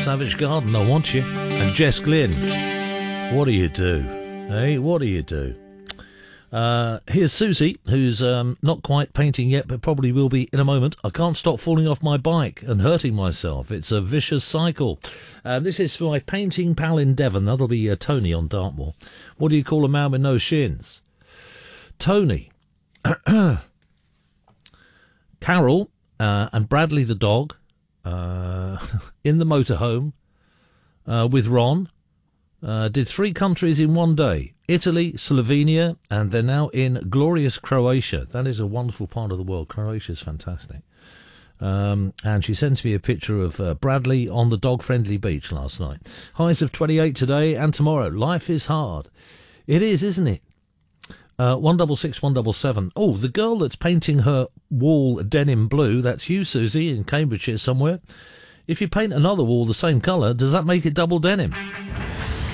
Savage Garden, I Want You. And Jess Glynn, What Do You Do? Hey, what do you do? Here's Susie, who's not quite painting yet, but probably will be in a moment. I can't stop falling off my bike and hurting myself. It's a vicious cycle. This is for my painting pal in Devon. That'll be Tony on Dartmoor. What do you call a man with no shins? Tony. Carol and Bradley the dog in the motorhome with Ron. Did 3 countries in one day. Italy, Slovenia, and they're now in glorious Croatia. That is a wonderful part of the world. Croatia's fantastic. And she sent me a picture of Bradley on the dog-friendly beach last night. Highs of 28 today and tomorrow. Life is hard. It is, isn't it? 166 177. Oh, the girl that's painting her wall denim blue, that's you, Susie, in Cambridgeshire somewhere. If you paint another wall the same colour, does that make it double denim?